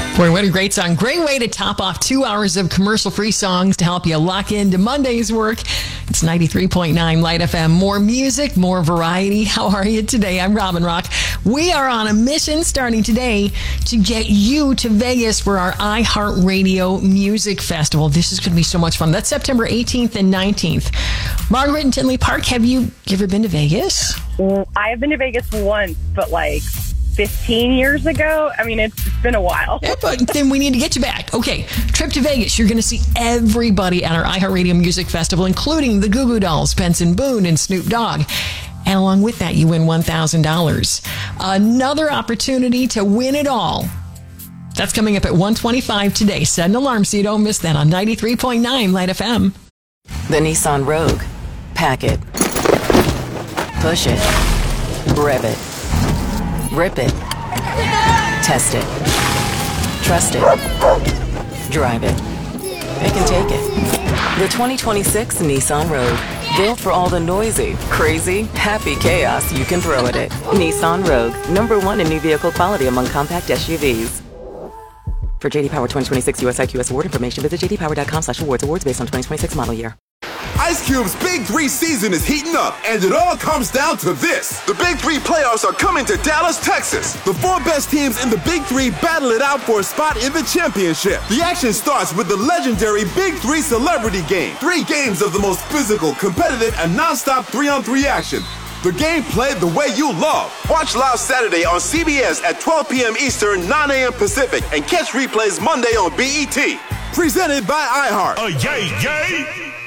Boy, what a great song. Great way to top off 2 hours of commercial-free songs to help you lock into Monday's work. It's 93.9 Light FM. More music, more variety. How are you today? I'm Robin Rock. We are on a mission starting today to get you to Vegas for our iHeartRadio Music Festival. This is going to be so much fun. That's September 18th and 19th. Margaret in Tinley Park, have you ever been to Vegas? I have been to Vegas once, but 15 years ago. I mean, it's been a while. Yeah, but then we need to get you back. Okay, trip to Vegas. You're going to see everybody at our iHeartRadio Music Festival, including the Goo Goo Dolls, Benson Boone, and Snoop Dogg. And along with that, you win $1,000. Another opportunity to win it all. That's coming up at 1:25 today. Set an alarm so you don't miss that on 93.9 Light FM. The Nissan Rogue. Pack it. Push it. Rev it. Rip it. Test it. Trust it. Drive it. It can take it. The 2026 Nissan Rogue. Built for all the noisy, crazy, happy chaos you can throw at it. Nissan Rogue. #1 in new vehicle quality among compact SUVs. For JD Power 2026 US IQS award information, visit jdpower.com/awards. Awards based on 2026 model year. Ice Cube's Big 3 season is heating up, and it all comes down to this. The Big 3 playoffs are coming to Dallas, Texas. The 4 best teams in the Big 3 battle it out for a spot in the championship. The action starts with the legendary Big 3 Celebrity Game. 3 games of the most physical, competitive, and non-stop 3-on-3 action. The game played the way you love. Watch live Saturday on CBS at 12 p.m. Eastern, 9 a.m. Pacific, and catch replays Monday on BET. Presented by iHeart. Yay!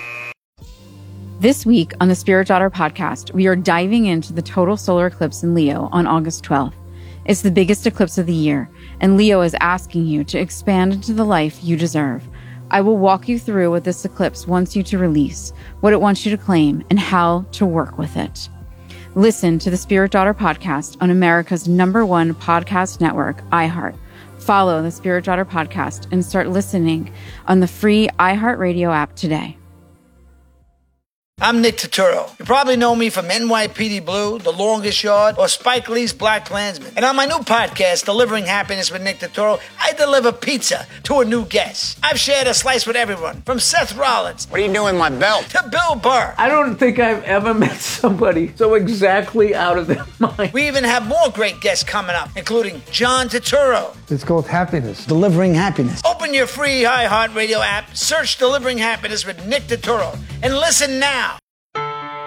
This week on the Spirit Daughter podcast, we are diving into the total solar eclipse in Leo on August 12th. It's the biggest eclipse of the year, and Leo is asking you to expand into the life you deserve. I will walk you through what this eclipse wants you to release, what it wants you to claim, and how to work with it. Listen to the Spirit Daughter podcast on America's #1 podcast network, iHeart. Follow the Spirit Daughter podcast and start listening on the free iHeartRadio app today. I'm Nick Turturro. You probably know me from NYPD Blue, The Longest Yard, or Spike Lee's Black Klansman. And on my new podcast, Delivering Happiness with Nick Turturro, I deliver pizza to a new guest. I've shared a slice with everyone, from Seth Rollins. What are you doing with my belt? To Bill Burr. I don't think I've ever met somebody so exactly out of their mind. We even have more great guests coming up, including John Turturro. It's called Happiness. Delivering Happiness. Open your free iHeartRadio app, search Delivering Happiness with Nick Turturro, and listen now.